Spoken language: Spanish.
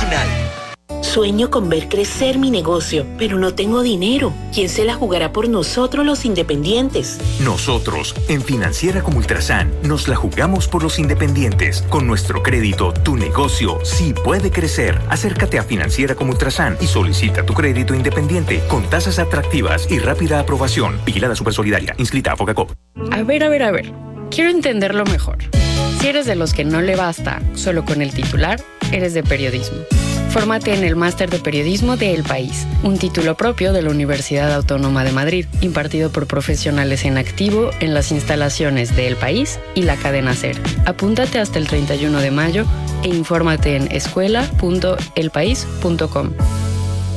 Nacional. Sueño con ver crecer mi negocio, pero no tengo dinero. ¿Quién se la jugará por nosotros los independientes? Nosotros, en Financiera como Ultrasan, nos la jugamos por los independientes. Con nuestro crédito, tu negocio sí puede crecer. Acércate a Financiera como Ultrasan y solicita tu crédito independiente con tasas atractivas y rápida aprobación. Vigilada Supersolidaria. Inscrita a Fogacop. A ver. Quiero entenderlo mejor. Si eres de los que no le basta solo con el titular, eres de periodismo. Fórmate en el Máster de Periodismo de El País, un título propio de la Universidad Autónoma de Madrid, impartido por profesionales en activo en las instalaciones de El País y la cadena SER. Apúntate hasta el 31 de mayo e infórmate en escuela.elpaís.com.